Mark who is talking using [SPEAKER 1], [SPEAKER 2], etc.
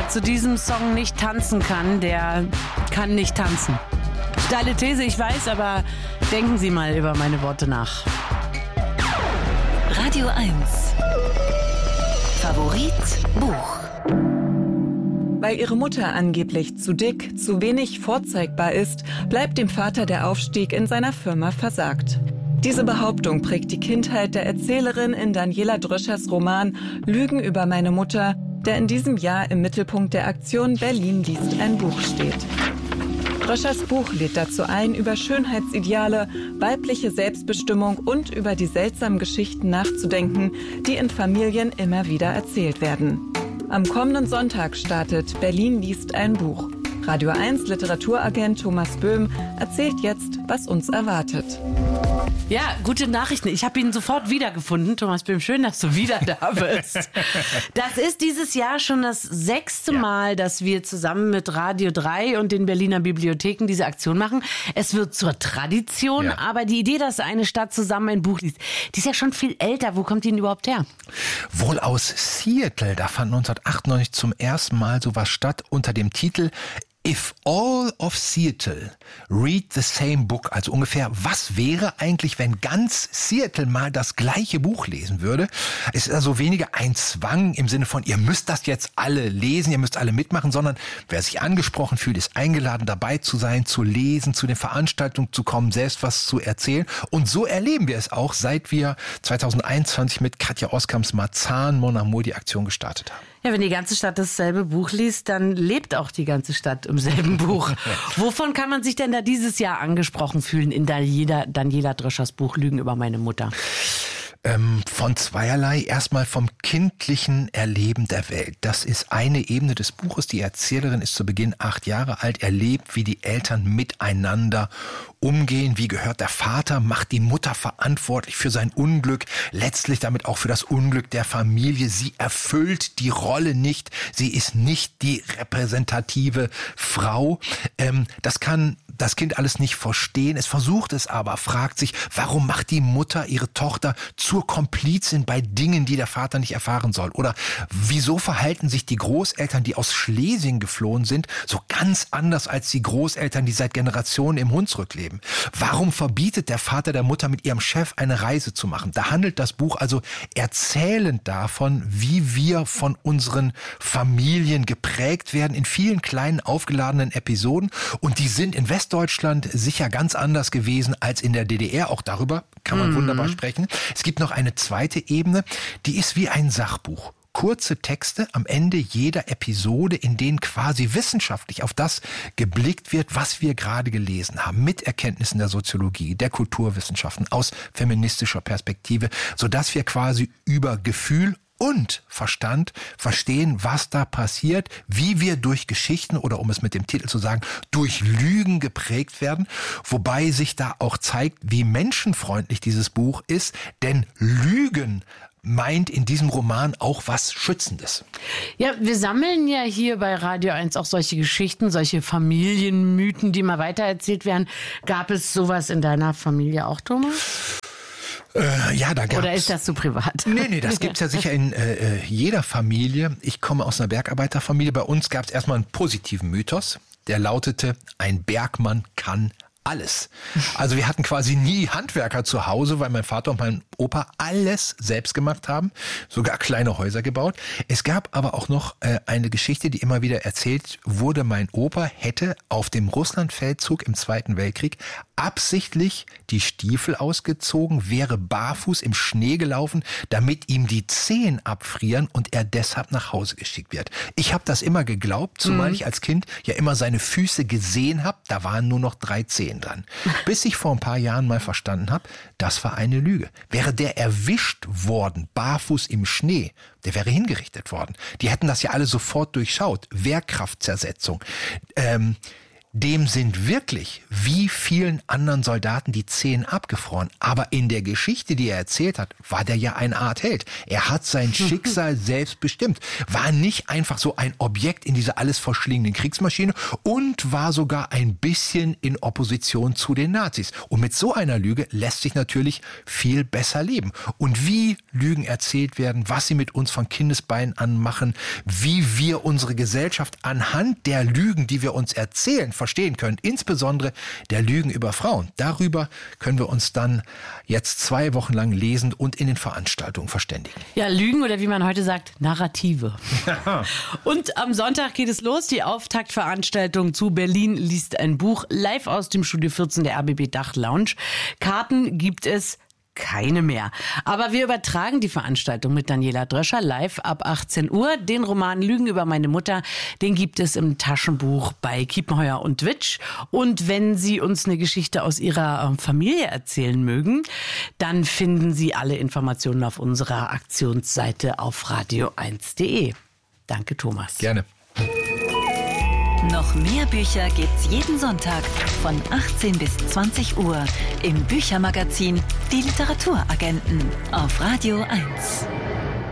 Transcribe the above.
[SPEAKER 1] zu diesem Song nicht tanzen kann, der kann nicht tanzen. Steile These, ich weiß, aber denken Sie mal über meine Worte nach.
[SPEAKER 2] Radio 1. Favorit Buch.
[SPEAKER 3] Weil ihre Mutter angeblich zu dick, zu wenig vorzeigbar ist, bleibt dem Vater der Aufstieg in seiner Firma versagt. Diese Behauptung prägt die Kindheit der Erzählerin in Daniela Dröschers Roman Lügen über meine Mutter, der in diesem Jahr im Mittelpunkt der Aktion Berlin liest ein Buch steht. Dröschers Buch lädt dazu ein, über Schönheitsideale, weibliche Selbstbestimmung und über die seltsamen Geschichten nachzudenken, die in Familien immer wieder erzählt werden. Am kommenden Sonntag startet Berlin liest ein Buch. Radio 1 Literaturagent Thomas Böhm erzählt jetzt, was uns erwartet.
[SPEAKER 1] Ja, gute Nachrichten. Ich habe ihn sofort wiedergefunden. Thomas Böhm, schön, dass du wieder da bist. Das ist dieses Jahr schon das 6. Mal, dass wir zusammen mit Radio 3 und den Berliner Bibliotheken diese Aktion machen. Es wird zur Tradition, aber die Idee, dass eine Stadt zusammen ein Buch liest, die ist ja schon viel älter. Wo kommt die denn überhaupt her?
[SPEAKER 4] Wohl aus Seattle. Da fand 1998 zum ersten Mal sowas statt unter dem Titel If all of Seattle read the same book, also ungefähr, was wäre eigentlich, wenn ganz Seattle mal das gleiche Buch lesen würde? Es ist also weniger ein Zwang im Sinne von, ihr müsst das jetzt alle lesen, ihr müsst alle mitmachen, sondern wer sich angesprochen fühlt, ist eingeladen, dabei zu sein, zu lesen, zu den Veranstaltungen zu kommen, selbst was zu erzählen. Und so erleben wir es auch, seit wir 2021 mit Katja Oskams Marzahn Mon Amour die Aktion gestartet haben.
[SPEAKER 1] Ja, wenn die ganze Stadt dasselbe Buch liest, dann lebt auch die ganze Stadt im selben Buch. Wovon kann man sich denn da dieses Jahr angesprochen fühlen in Daniela Dröschers Buch Lügen über meine Mutter?
[SPEAKER 4] Von zweierlei. Erstmal vom kindlichen Erleben der Welt. Das ist eine Ebene des Buches. Die Erzählerin ist zu Beginn 8 Jahre alt, erlebt, wie die Eltern miteinander umgehen. Wie gehört der Vater, macht die Mutter verantwortlich für sein Unglück, letztlich damit auch für das Unglück der Familie. Sie erfüllt die Rolle nicht. Sie ist nicht die repräsentative Frau. Das kann das Kind alles nicht verstehen. Es versucht es aber, fragt sich, warum macht die Mutter ihre Tochter zur Komplizin bei Dingen, die der Vater nicht erfahren soll? Oder wieso verhalten sich die Großeltern, die aus Schlesien geflohen sind, so ganz anders als die Großeltern, die seit Generationen im Hunsrück leben? Warum verbietet der Vater der Mutter mit ihrem Chef eine Reise zu machen? Da handelt das Buch also erzählend davon, wie wir von unseren Familien geprägt werden in vielen kleinen aufgeladenen Episoden. Und die sind in Westdeutschland sicher ganz anders gewesen als in der DDR. Auch darüber kann man wunderbar sprechen. Es gibt noch eine zweite Ebene, die ist wie ein Sachbuch. Kurze Texte am Ende jeder Episode, in denen quasi wissenschaftlich auf das geblickt wird, was wir gerade gelesen haben, mit Erkenntnissen der Soziologie, der Kulturwissenschaften, aus feministischer Perspektive, sodass wir quasi über Gefühl und Verstand verstehen, was da passiert, wie wir durch Geschichten oder, um es mit dem Titel zu sagen, durch Lügen geprägt werden, wobei sich da auch zeigt, wie menschenfreundlich dieses Buch ist, denn Lügen meint in diesem Roman auch was Schützendes.
[SPEAKER 1] Ja, wir sammeln ja hier bei Radio 1 auch solche Geschichten, solche Familienmythen, die mal weitererzählt werden. Gab es sowas in deiner Familie auch, Thomas?
[SPEAKER 4] Ja, da gab's.
[SPEAKER 1] Oder ist das zu privat?
[SPEAKER 4] Nee, das gibt's ja sicher in jeder Familie. Ich komme aus einer Bergarbeiterfamilie. Bei uns gab's erstmal einen positiven Mythos, der lautete, ein Bergmann kann alles. Also wir hatten quasi nie Handwerker zu Hause, weil mein Vater und mein Opa alles selbst gemacht haben, sogar kleine Häuser gebaut. Es gab aber auch noch eine Geschichte, die immer wieder erzählt wurde. Mein Opa hätte auf dem Russlandfeldzug im Zweiten Weltkrieg absichtlich die Stiefel ausgezogen, wäre barfuß im Schnee gelaufen, damit ihm die Zehen abfrieren und er deshalb nach Hause geschickt wird. Ich habe das immer geglaubt, zumal ich als Kind ja immer seine Füße gesehen habe, da waren nur noch 3 Zehen dran. Bis ich vor ein paar Jahren mal verstanden habe, das war eine Lüge. Wäre der erwischt worden, barfuß im Schnee, der wäre hingerichtet worden. Die hätten das ja alle sofort durchschaut. Wehrkraftzersetzung. dem sind wirklich wie vielen anderen Soldaten die Zehen abgefroren. Aber in der Geschichte, die er erzählt hat, war der ja eine Art Held. Er hat sein Schicksal selbst bestimmt, war nicht einfach so ein Objekt in dieser alles verschlingenden Kriegsmaschine und war sogar ein bisschen in Opposition zu den Nazis. Und mit so einer Lüge lässt sich natürlich viel besser leben. Und wie Lügen erzählt werden, was sie mit uns von Kindesbeinen an machen, wie wir unsere Gesellschaft anhand der Lügen, die wir uns erzählen, verstehen können, insbesondere der Lügen über Frauen. Darüber können wir uns dann jetzt 2 Wochen lang lesen und in den Veranstaltungen verständigen.
[SPEAKER 1] Ja, Lügen oder wie man heute sagt, Narrative. Und am Sonntag geht es los, die Auftaktveranstaltung zu Berlin liest ein Buch, live aus dem Studio 14 der RBB Dachlounge. Karten gibt es keine mehr. Aber wir übertragen die Veranstaltung mit Daniela Dröscher live ab 18 Uhr. Den Roman Lügen über meine Mutter, den gibt es im Taschenbuch bei Kiepenheuer und Witsch. Und wenn Sie uns eine Geschichte aus Ihrer Familie erzählen mögen, dann finden Sie alle Informationen auf unserer Aktionsseite auf radio1.de. Danke, Thomas.
[SPEAKER 4] Gerne.
[SPEAKER 2] Noch mehr Bücher gibt's jeden Sonntag von 18 bis 20 Uhr im Büchermagazin Die Literaturagenten auf Radio 1.